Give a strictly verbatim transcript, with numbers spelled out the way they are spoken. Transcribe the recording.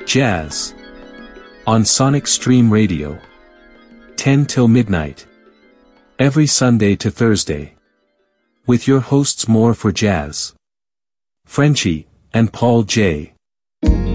Jazz. On Sonic Stream Radio. ten till midnight. Every Sunday to Thursday. With your hosts More for Jazz, Frenchie, and Paul J.